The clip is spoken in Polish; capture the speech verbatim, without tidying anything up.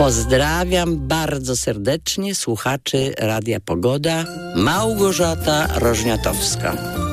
Pozdrawiam bardzo serdecznie słuchaczy Radia Pogoda, Małgorzata Rożniatowska.